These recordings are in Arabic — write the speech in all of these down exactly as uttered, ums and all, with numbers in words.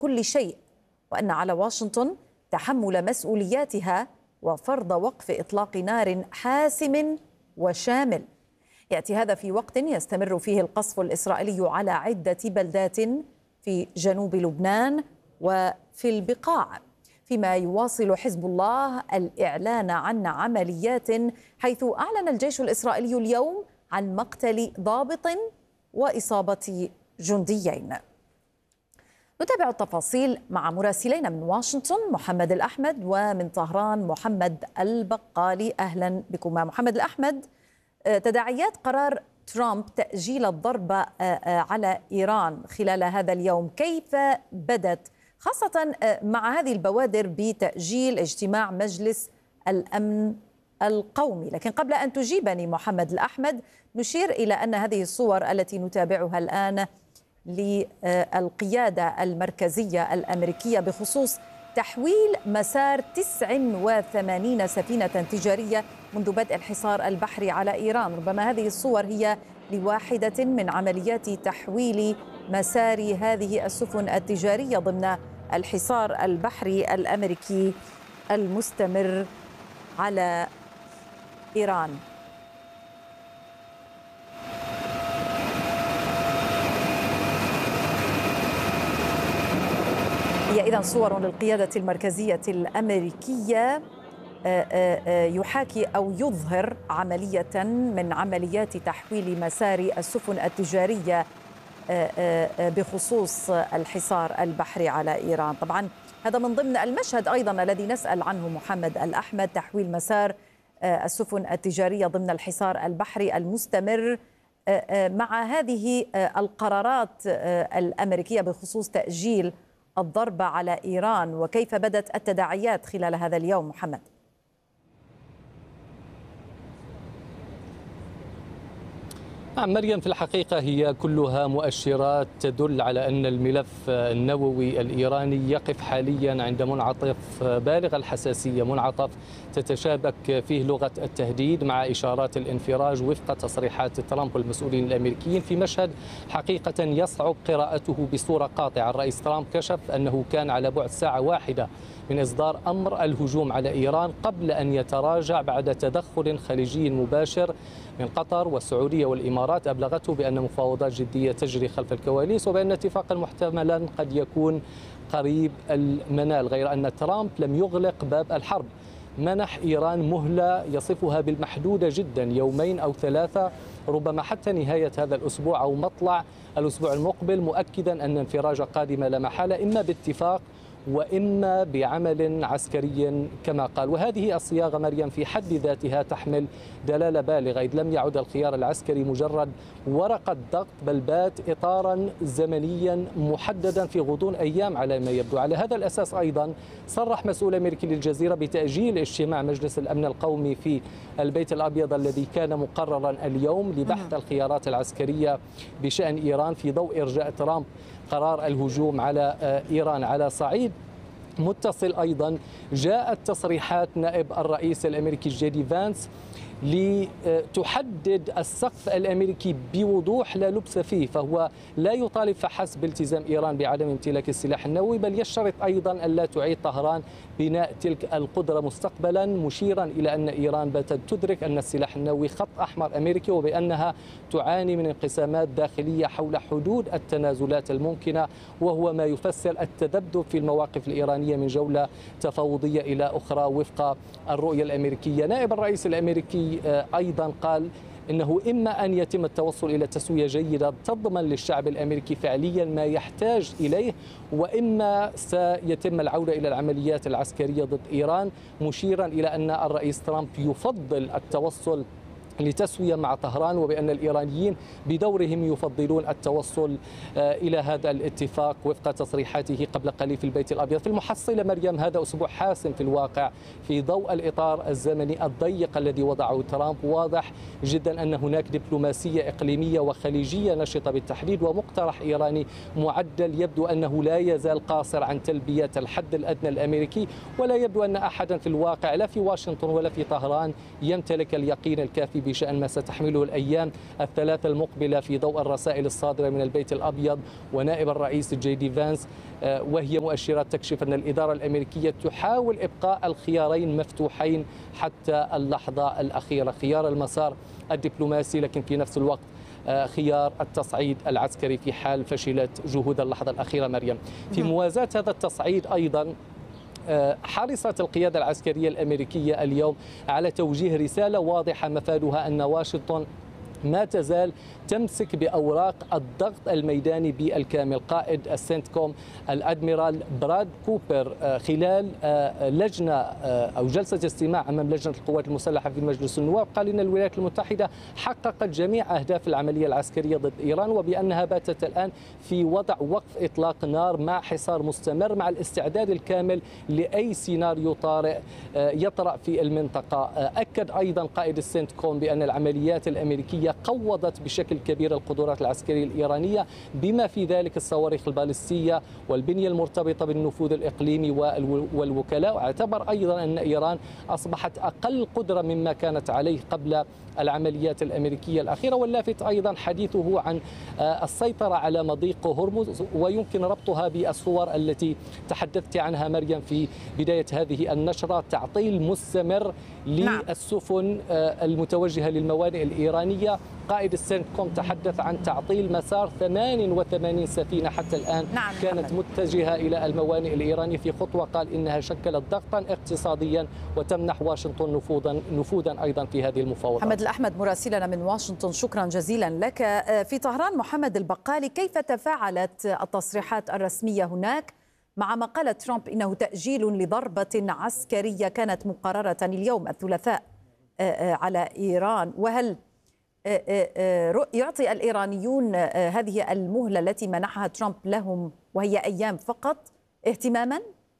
كل شيء، وأن على واشنطن تحمل مسؤولياتها وفرض وقف إطلاق نار حاسم وشامل. يأتي هذا في وقت يستمر فيه القصف الإسرائيلي على عدة بلدات في جنوب لبنان وفي البقاع، فيما يواصل حزب الله الإعلان عن عمليات، حيث أعلن الجيش الإسرائيلي اليوم عن مقتل ضابط وإصابة جنديين. نتابع التفاصيل مع مراسلين من واشنطن محمد الأحمد ومن طهران محمد البقالي. أهلا بكما. محمد الأحمد، تداعيات قرار ترامب تأجيل الضرب على إيران خلال هذا اليوم كيف بدت، خاصة مع هذه البوادر بتأجيل اجتماع مجلس الأمن القومي؟ لكن قبل أن تجيبني محمد الأحمد، نشير إلى أن هذه الصور التي نتابعها الآن للقيادة المركزية الأمريكية بخصوص تحويل مسار تسع وثمانين سفينة تجارية منذ بدء الحصار البحري على إيران. ربما هذه الصور هي لواحدة من عمليات تحويل مسار هذه السفن التجارية ضمن الحصار البحري الأمريكي المستمر على إيران. هي إذن صور للقيادة المركزية الأمريكية يحاكي أو يظهر عملية من عمليات تحويل مسار السفن التجارية بخصوص الحصار البحري على إيران. طبعا هذا من ضمن المشهد أيضا الذي نسأل عنه محمد الأحمد، تحويل مسار السفن التجارية ضمن الحصار البحري المستمر مع هذه القرارات الأمريكية بخصوص تأجيل الضرب على إيران، وكيف بدت التداعيات خلال هذا اليوم محمد؟ نعم مريم، في الحقيقة هي كلها مؤشرات تدل على أن الملف النووي الإيراني يقف حاليا عند منعطف بالغ الحساسية، منعطف تتشابك فيه لغة التهديد مع إشارات الانفراج وفق تصريحات ترامب والمسؤولين الأمريكيين، في مشهد حقيقة يصعب قراءته بصورة قاطعة. الرئيس ترامب كشف أنه كان على بعد ساعة واحدة من إصدار أمر الهجوم على إيران قبل أن يتراجع بعد تدخل خليجي مباشر من قطر والسعودية والإمارات أبلغته بأن مفاوضات جدية تجري خلف الكواليس وبأن اتفاقا محتملا قد يكون قريب المنال، غير أن ترامب لم يغلق باب الحرب، منح إيران مهلة يصفها بالمحدودة جدا، يومين أو ثلاثة ربما حتى نهاية هذا الأسبوع أو مطلع الأسبوع المقبل، مؤكدا أن انفراج قادمة لا محالة، إما باتفاق وإما بعمل عسكري كما قال. وهذه الصياغة مريم في حد ذاتها تحمل دلالة بالغة، إذ لم يعد الخيار العسكري مجرد ورقة ضغط، بل بات إطارا زمنيا محددا في غضون أيام على ما يبدو. على هذا الأساس أيضا صرح مسؤول أمريكي للجزيرة بتأجيل اجتماع مجلس الأمن القومي في البيت الأبيض الذي كان مقررا اليوم لبحث الخيارات العسكرية بشأن إيران في ضوء إرجاء ترامب قرار الهجوم على إيران. على صعيد متصل أيضا جاءت تصريحات نائب الرئيس الأمريكي جي دي فانس لتحدد السقف الأمريكي بوضوح لا لبس فيه، فهو لا يطالب فحسب بالتزام إيران بعدم امتلاك السلاح النووي، بل يشترط أيضا ألا تعيد طهران بناء تلك القدرة مستقبلا، مشيرا إلى أن إيران باتت تدرك أن السلاح النووي خط أحمر أمريكي وبأنها تعاني من انقسامات داخلية حول حدود التنازلات الممكنة، وهو ما يفسر التذبذب في المواقف الإيرانية من جولة تفاوضية إلى أخرى وفق الرؤية الأمريكية. نائب الرئيس الأمريكي أيضا قال إنه إما أن يتم التوصل إلى تسوية جيدة تضمن للشعب الأمريكي فعليا ما يحتاج إليه، وإما سيتم العودة إلى العمليات العسكرية ضد إيران، مشيرا إلى أن الرئيس ترامب يفضل التوصل لتسوية مع طهران، وبأن الإيرانيين بدورهم يفضلون التوصل إلى هذا الاتفاق وفق تصريحاته قبل قليل في البيت الأبيض. في المحصلة مريم هذا أسبوع حاسم في الواقع في ضوء الإطار الزمني الضيق الذي وضعه ترامب. واضح جدا أن هناك دبلوماسية إقليمية وخليجية نشطة بالتحديد، ومقترح إيراني معدل يبدو أنه لا يزال قاصر عن تلبية الحد الأدنى الأمريكي، ولا يبدو أن أحدا في الواقع لا في واشنطن ولا في طهران يمتلك اليقين الكافي بشأن ما ستحمله الأيام الثلاثة المقبلة في ضوء الرسائل الصادرة من البيت الأبيض ونائب الرئيس جي دي فانس، وهي مؤشرات تكشف أن الإدارة الأمريكية تحاول إبقاء الخيارين مفتوحين حتى اللحظة الأخيرة، خيار المسار الدبلوماسي لكن في نفس الوقت خيار التصعيد العسكري في حال فشلت جهود اللحظة الأخيرة. مريم، في موازاة هذا التصعيد أيضا حرصت القيادة العسكرية الأمريكية اليوم على توجيه رسالة واضحة مفادها أن واشنطن ما تزال تمسك بأوراق الضغط الميداني بالكامل. قائد السنتكوم الأدميرال براد كوبر خلال لجنة أو جلسة استماع أمام لجنة القوات المسلحة في مجلس النواب قال إن الولايات المتحدة حققت جميع أهداف العملية العسكرية ضد إيران، وبأنها باتت الآن في وضع وقف إطلاق نار مع حصار مستمر مع الاستعداد الكامل لأي سيناريو طارئ يطرأ في المنطقة. أكد أيضا قائد السنتكوم بأن العمليات الأمريكية قوضت بشكل كبير القدرات العسكرية الإيرانية بما في ذلك الصواريخ البالستية والبنية المرتبطة بالنفوذ الإقليمي والوكلاء، واعتبر أيضا أن إيران أصبحت أقل قدرة مما كانت عليه قبل العمليات الأمريكية الأخيرة. واللافت أيضا حديثه عن السيطرة على مضيق هرمز، ويمكن ربطها بالصور التي تحدثت عنها مريم في بداية هذه النشرة، تعطيل مستمر للسفن المتوجهة للموانئ الإيرانية. قائد السنتكوم تحدث عن تعطيل مسار ثمانية وثمانين سفينة حتى الآن نعم كانت محمد. متجهة إلى الموانئ الإيرانية في خطوة قال إنها شكلت ضغطا اقتصاديا وتمنح واشنطن نفوذا نفوذا أيضا في هذه المفاوضات. محمد الأحمد مراسلنا من واشنطن، شكرا جزيلا لك. في طهران محمد البقالي، كيف تفاعلت التصريحات الرسمية هناك مع ما قال ترامب إنه تأجيل لضربة عسكرية كانت مقررة اليوم الثلاثاء على إيران؟ وهل يعطي الإيرانيون هذه المهلة التي منحها ترامب لهم وهي أيام فقط اهتماما؟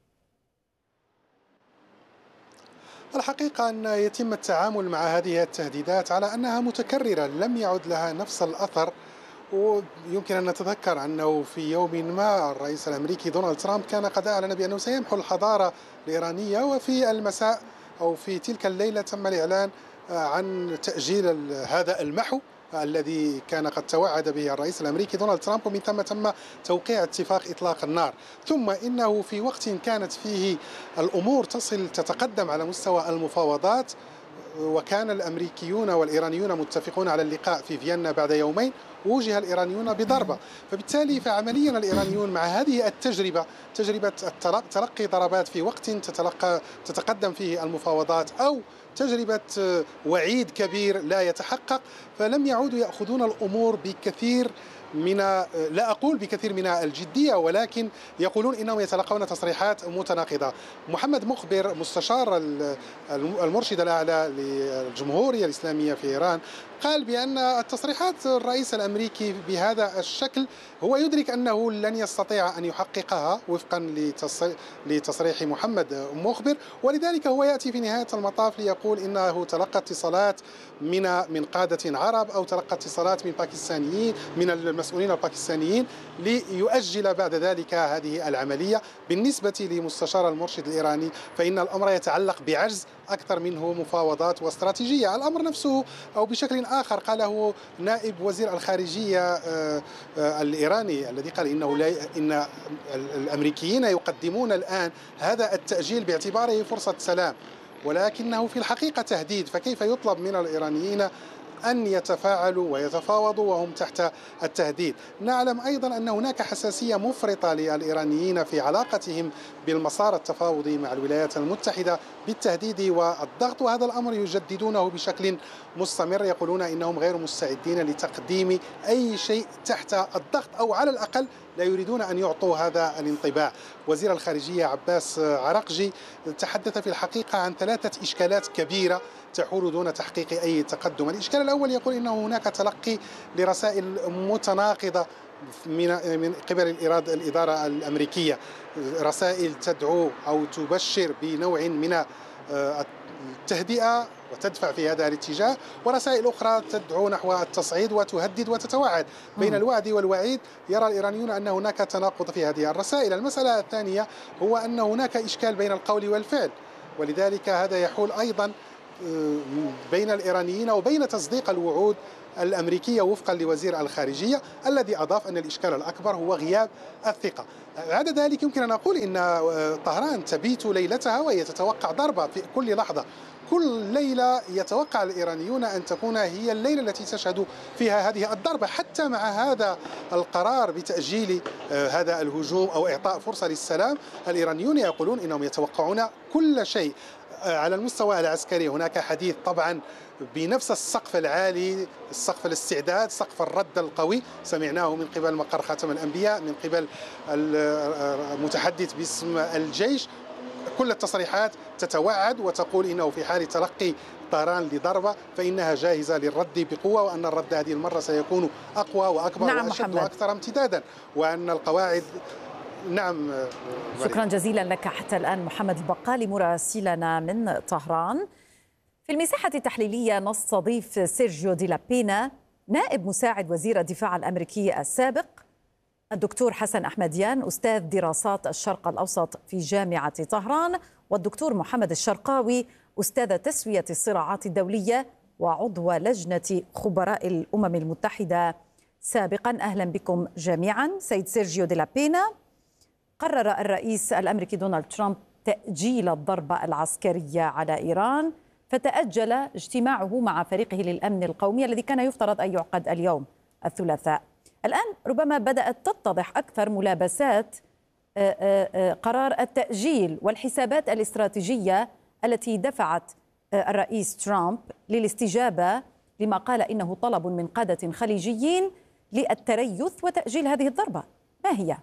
الحقيقة أن يتم التعامل مع هذه التهديدات على أنها متكررة لم يعد لها نفس الأثر. ويمكن أن نتذكر أنه في يوم ما الرئيس الأمريكي دونالد ترامب كان قد أعلن بأنه سيمحو الحضارة الإيرانية، وفي المساء أو في تلك الليلة تم الإعلان عن تأجيل هذا المحو الذي كان قد توعد به الرئيس الأمريكي دونالد ترامب، ومن ثم تم توقيع اتفاق إطلاق النار. ثم إنه في وقت كانت فيه الأمور تصل تتقدم على مستوى المفاوضات، وكان الأمريكيون والإيرانيون متفقون على اللقاء في فيينا بعد يومين، وجه الإيرانيون بضربة. فبالتالي فعمليا الإيرانيون مع هذه التجربة، تجربة تلقي ضربات في وقت تتلقى تتقدم فيه المفاوضات، أو تجربة وعيد كبير لا يتحقق، فلم يعودوا يأخذون الأمور بكثير من لا أقول بكثير من الجدية، ولكن يقولون إنهم يتلقون تصريحات متناقضة. محمد مخبر مستشار المرشد الأعلى للجمهورية الإسلامية في إيران قال بأن التصريحات الرئيس الأمريكي بهذا الشكل هو يدرك أنه لن يستطيع أن يحققها وفقا لتصريح محمد مخبر، ولذلك هو يأتي في نهاية المطاف ليقول إنه تلقى اتصالات من من قادة عرب أو تلقى اتصالات من باكستانيين من المسؤولين الباكستانيين ليؤجل بعد ذلك هذه العملية. بالنسبة لمستشار المرشد الإيراني فإن الأمر يتعلق بعجز أكثر منه مفاوضات واستراتيجية. الأمر نفسه أو بشكل آخر قاله نائب وزير الخارجية الإيراني الذي قال إنه لا إن الأمريكيين يقدمون الآن هذا التأجيل باعتباره فرصة سلام، ولكنه في الحقيقة تهديد. فكيف يطلب من الإيرانيين أن يتفاعلوا ويتفاوضوا وهم تحت التهديد؟ نعلم أيضا أن هناك حساسية مفرطة للإيرانيين في علاقتهم بالمسار التفاوضي مع الولايات المتحدة بالتهديد والضغط، وهذا الأمر يجددونه بشكل مستمر. يقولون إنهم غير مستعدين لتقديم أي شيء تحت الضغط، أو على الأقل لا يريدون أن يعطوا هذا الانطباع. وزير الخارجية عباس عرقجي تحدث في الحقيقة عن ثلاثة إشكالات كبيرة تحول دون تحقيق أي تقدم. الإشكال الأول يقول إنه هناك تلقي لرسائل متناقضة من من قبل الإدارة الأمريكية، رسائل تدعو أو تبشر بنوع من التهدئة وتدفع في هذا الاتجاه، ورسائل أخرى تدعو نحو التصعيد وتهدد وتتوعد. بين الوعد والوعيد يرى الإيرانيون أن هناك تناقض في هذه الرسائل. المسألة الثانية هو أن هناك إشكال بين القول والفعل، ولذلك هذا يحول أيضا بين الإيرانيين وبين تصديق الوعود الأمريكية وفقا لوزير الخارجية، الذي أضاف أن الإشكال الأكبر هو غياب الثقة. بعد ذلك يمكن أن أقول أن طهران تبيت ليلتها وهي تتوقع ضربة في كل لحظة. كل ليلة يتوقع الإيرانيون أن تكون هي الليلة التي تشهد فيها هذه الضربة، حتى مع هذا القرار بتأجيل هذا الهجوم أو إعطاء فرصة للسلام. الإيرانيون يقولون أنهم يتوقعون كل شيء على المستوى العسكري. هناك حديث طبعا بنفس السقف العالي، سقف الاستعداد، سقف الرد القوي، سمعناه من قبل مقر خاتم الأنبياء، من قبل المتحدث باسم الجيش. كل التصريحات تتوعد وتقول إنه في حال تلقي طهران لضربة فإنها جاهزة للرد بقوة، وأن الرد هذه المرة سيكون أقوى وأكبر نعم وأشد محمد. وأكثر امتدادا، وأن القواعد. نعم. شكرا جزيلا لك حتى الآن محمد البقالي مراسلنا من طهران. في المساحة التحليلية نستضيف سيرجيو دي لابينا نائب مساعد وزير الدفاع الأمريكي السابق، الدكتور حسن أحمديان أستاذ دراسات الشرق الأوسط في جامعة طهران، والدكتور محمد الشرقاوي أستاذ تسوية الصراعات الدولية وعضو لجنة خبراء الأمم المتحدة سابقا. أهلا بكم جميعا. سيد سيرجيو دي لابينا، قرر الرئيس الأمريكي دونالد ترامب تأجيل الضربة العسكرية على إيران، فتأجل اجتماعه مع فريقه للأمن القومي الذي كان يفترض أن يعقد اليوم الثلاثاء. الآن ربما بدأت تتضح أكثر ملابسات قرار التأجيل والحسابات الاستراتيجية التي دفعت الرئيس ترامب للاستجابة لما قال إنه طلب من قادة خليجيين للتريث وتأجيل هذه الضربة. ما هي؟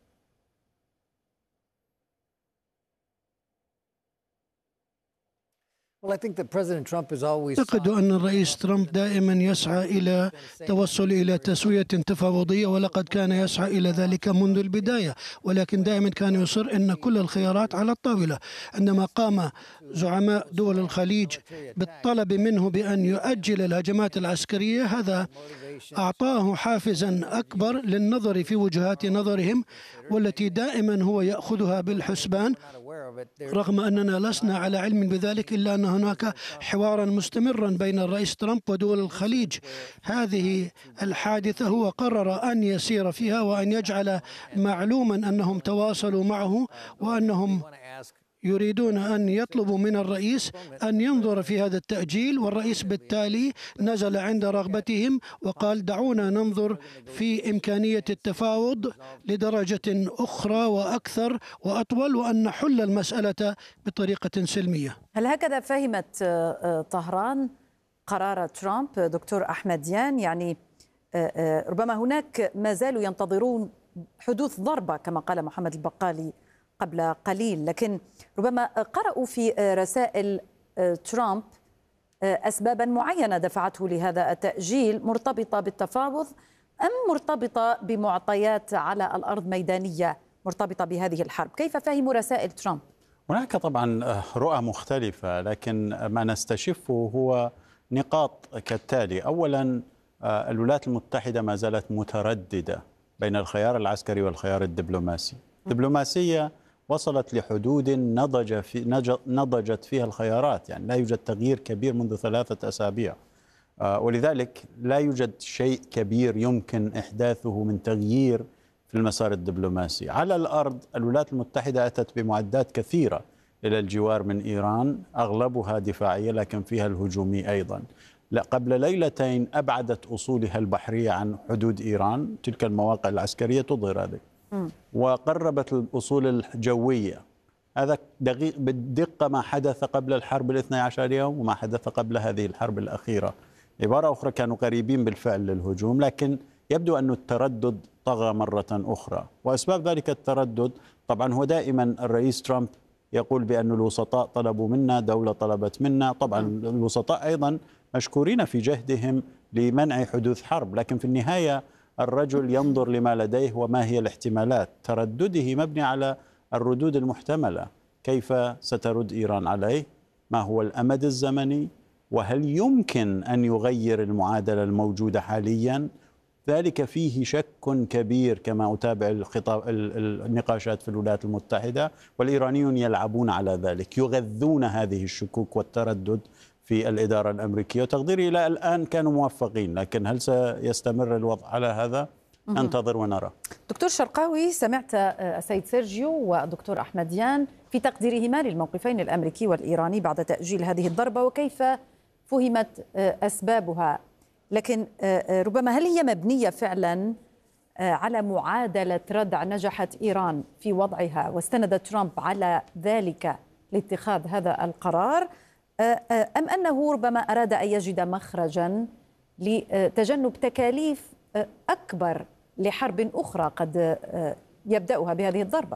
أعتقد أن الرئيس ترامب دائما يسعى إلى توصل إلى تسوية تفاوضية، ولقد كان يسعى إلى ذلك منذ البداية، ولكن دائما كان يصر أن كل الخيارات على الطاولة. عندما قام زعماء دول الخليج بالطلب منه بأن يؤجل الهجمات العسكرية، هذا أعطاه حافزا أكبر للنظر في وجهات نظرهم والتي دائما هو يأخذها بالحسبان، رغم أننا لسنا على علم بذلك، إلا أن هناك حوارا مستمرا بين الرئيس ترامب ودول الخليج. هذه الحادثة هو قرر أن يسير فيها وأن يجعل معلوما أنهم تواصلوا معه وأنهم يريدون أن يطلبوا من الرئيس أن ينظر في هذا التأجيل، والرئيس بالتالي نزل عند رغبتهم وقال دعونا ننظر في إمكانية التفاوض لدرجة أخرى وأكثر وأطول، وأن نحل المسألة بطريقة سلمية. هل هكذا فهمت طهران قرار ترامب دكتور أحمديان؟ يعني ربما هناك ما زالوا ينتظرون حدوث ضربة كما قال محمد البقالي قبل قليل، لكن ربما قرأوا في رسائل ترامب أسبابا معينة دفعته لهذا التأجيل مرتبطة بالتفاوض أم مرتبطة بمعطيات على الأرض ميدانية مرتبطة بهذه الحرب؟ كيف فهموا رسائل ترامب؟ هناك طبعا رؤى مختلفة، لكن ما نستشفه هو نقاط كالتالي. أولا، الولايات المتحدة ما زالت مترددة بين الخيار العسكري والخيار الدبلوماسي. دبلوماسية وصلت لحدود نضج في نضجت فيها الخيارات، يعني لا يوجد تغيير كبير منذ ثلاثة أسابيع، ولذلك لا يوجد شيء كبير يمكن إحداثه من تغيير في المسار الدبلوماسي. على الأرض الولايات المتحدة أتت بمعدات كثيرة إلى الجوار من إيران، أغلبها دفاعية لكن فيها الهجومي أيضا. قبل ليلتين أبعدت أصولها البحرية عن حدود إيران، تلك المواقع العسكرية تظهر ذلك، وقربت الأصول الجوية. هذا دقيق بالدقة ما حدث قبل الحرب الاثني عشر يوم وما حدث قبل هذه الحرب الأخيرة. عبارة أخرى، كانوا قريبين بالفعل للهجوم، لكن يبدو أن التردد طغى مرة أخرى. وأسباب ذلك التردد طبعا هو دائما الرئيس ترامب يقول بأن الوسطاء طلبوا منا، دولة طلبت منا. طبعا الوسطاء أيضا مشكورين في جهدهم لمنع حدوث حرب، لكن في النهاية الرجل ينظر لما لديه وما هي الاحتمالات. تردده مبني على الردود المحتملة. كيف سترد إيران عليه؟ ما هو الأمد الزمني؟ وهل يمكن أن يغير المعادلة الموجودة حاليا؟ ذلك فيه شك كبير كما أتابع الخطاب النقاشات في الولايات المتحدة، والإيرانيون يلعبون على ذلك، يغذون هذه الشكوك والتردد في الإدارة الأمريكية، وتقديري إلى الآن كانوا موفقين، لكن هل سيستمر الوضع على هذا؟ ننتظر ونرى. دكتور شرقاوي، سمعت السيد سيرجيو والدكتور أحمديان في تقديرهما للموقفين الأمريكي والإيراني بعد تأجيل هذه الضربة وكيف فهمت أسبابها، لكن ربما هل هي مبنية فعلا على معادلة ردع نجحت إيران في وضعها واستند ترامب على ذلك لاتخاذ هذا القرار، أم أنه ربما أراد أن يجد مخرجا لتجنب تكاليف أكبر لحرب أخرى قد يبدأها بهذه الضربة؟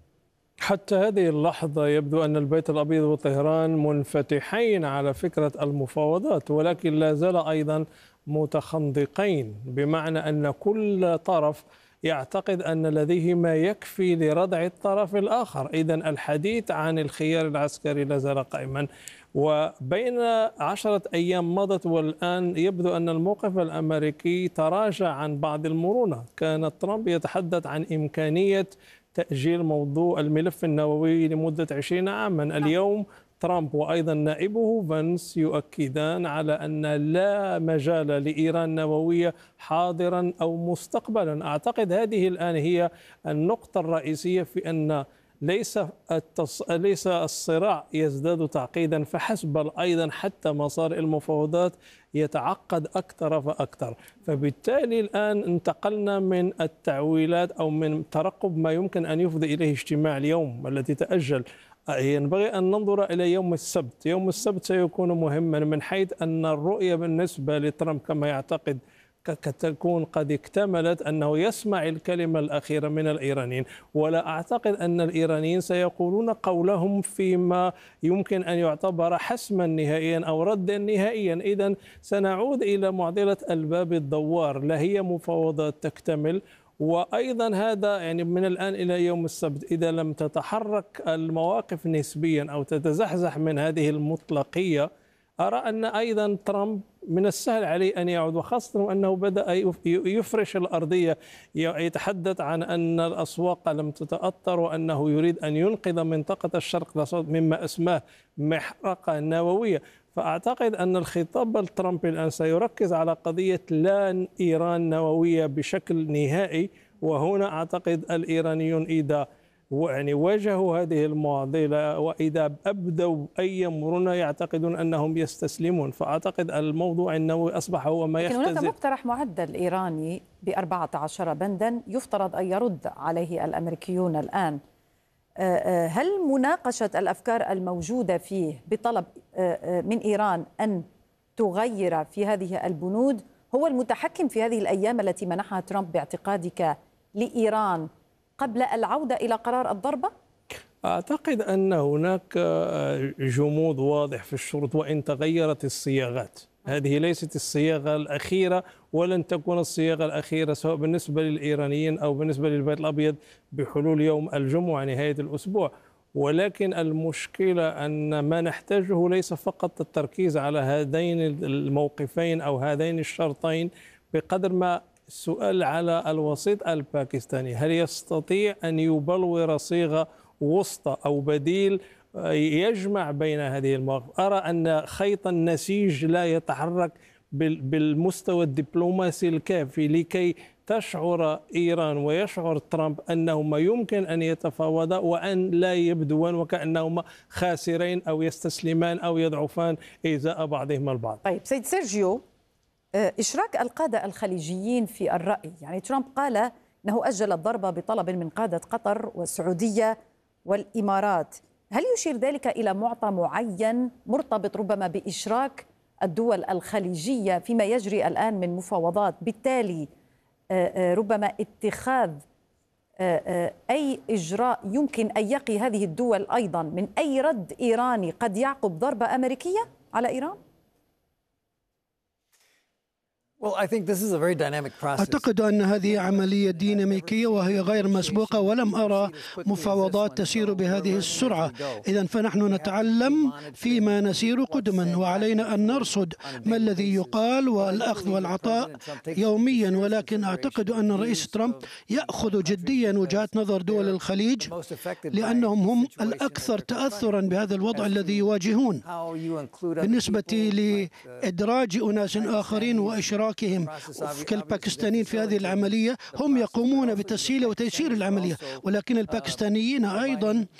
حتى هذه اللحظة يبدو أن البيت الأبيض وطهران منفتحين على فكرة المفاوضات، ولكن لا زال أيضا متخندقين، بمعنى أن كل طرف يعتقد أن لديه ما يكفي لردع الطرف الآخر. إذن الحديث عن الخيار العسكري لا زال قائما، وبين عشرة أيام مضت والآن يبدو أن الموقف الأمريكي تراجع عن بعض المرونة. كان ترامب يتحدث عن إمكانية تأجيل موضوع الملف النووي لمدة عشرين عاما. اليوم ترامب وأيضا نائبه فانس يؤكدان على أن لا مجال لإيران نووية حاضرا أو مستقبلا. أعتقد هذه الآن هي النقطة الرئيسية في أن ليس التص... ليس الصراع يزداد تعقيدا فحسب، بل أيضا حتى مسار المفاوضات يتعقد أكثر فأكثر. فبالتالي الآن انتقلنا من التعويلات أو من ترقب ما يمكن أن يفضي إليه اجتماع اليوم الذي تأجل. ينبغي أن ننظر إلى يوم السبت. يوم السبت سيكون مهما من حيث أن الرؤية بالنسبة لترامب كما يعتقد تكون قد اكتملت، أنه يسمع الكلمة الأخيرة من الإيرانيين، ولا أعتقد أن الإيرانيين سيقولون قولهم فيما يمكن أن يعتبر حسما نهائيا أو ردا نهائيا. إذن سنعود إلى معضلة الباب الدوار، لا هي مفاوضات تكتمل. وأيضا هذا يعني من الآن إلى يوم السبت إذا لم تتحرك المواقف نسبيا أو تتزحزح من هذه المطلقية، أرى أن أيضا ترامب من السهل عليه أن يعود، وخاصة أنه بدأ يفرش الأرضية، يتحدث عن أن الأسواق لم تتأثر وأنه يريد أن ينقذ منطقة الشرق الأوسط مما اسمه محرقة نووية. فأعتقد أن الخطاب الترامبي الآن سيركز على قضية لا إيران نووية بشكل نهائي، وهنا أعتقد الإيرانيون إذا يعني واجهوا هذه المعضلة وإذا أبدوا أي مرونة يعتقدون أنهم يستسلمون. فأعتقد الموضوع النووي أصبح هو ما يختزل. هناك مقترح معدل إيراني بأربعة عشر بندا يفترض أن يرد عليه الأمريكيون الآن. هل مناقشة الأفكار الموجودة فيه بطلب من إيران أن تغير في هذه البنود هو المتحكم في هذه الأيام التي منحها ترامب باعتقادك لإيران قبل العودة إلى قرار الضربة؟ أعتقد أن هناك جمود واضح في الشروط وإن تغيرت الصياغات. هذه ليست الصياغة الأخيرة ولن تكون الصياغة الأخيرة سواء بالنسبة للإيرانيين أو بالنسبة للبيت الأبيض بحلول يوم الجمعة نهاية الأسبوع. ولكن المشكلة أن ما نحتاجه ليس فقط التركيز على هذين الموقفين أو هذين الشرطين بقدر ما السؤال على الوسيط الباكستاني، هل يستطيع أن يبلور صيغة وسطى أو بديل يجمع بين هذه المواقف؟ أرى أن خيط النسيج لا يتحرك بالمستوى الدبلوماسي الكافي لكي تشعر إيران ويشعر ترامب أنهما يمكن أن يتفاوضا وأن لا يبدوان وكأنهما خاسرين أو يستسلمان أو يضعفان إزاء بعضهما البعض. طيب سيد سيرجيو، إشراك القادة الخليجيين في الرأي، يعني ترامب قال أنه أجل الضربة بطلب من قادة قطر والسعودية والإمارات، هل يشير ذلك إلى معطى معين مرتبط ربما بإشراك الدول الخليجية فيما يجري الآن من مفاوضات، بالتالي ربما اتخاذ أي إجراء يمكن أن يقي هذه الدول أيضا من أي رد إيراني قد يعقب ضربة أمريكية على إيران؟ أعتقد أن هذه عملية ديناميكية وهي غير مسبوقة، ولم أرى مفاوضات تسير بهذه السرعة. إذن فنحن نتعلم فيما نسير قدما، وعلينا أن نرصد ما الذي يقال والأخذ والعطاء يوميا. ولكن أعتقد أن الرئيس ترامب يأخذ جديا وجهات نظر دول الخليج، لأنهم هم الأكثر تأثرا بهذا الوضع الذي يواجهون. بالنسبة لإدراج أناس آخرين وإشراكهم كالباكستانيين في هذه العملية، هم يقومون بتسهيل وتيسير العملية، ولكن الباكستانيين أيضا